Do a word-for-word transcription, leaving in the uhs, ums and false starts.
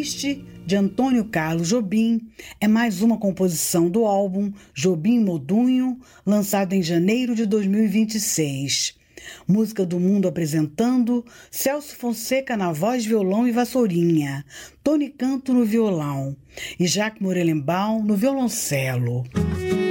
Triste, de Antônio Carlos Jobim, é mais uma composição do álbum Jobim Modunho, lançado em janeiro de dois mil e vinte e seis. Música do Mundo apresentando Celso Fonseca na voz, violão e vassourinha, Tony Canto no violão e Jacques Morelenbaum no violoncelo.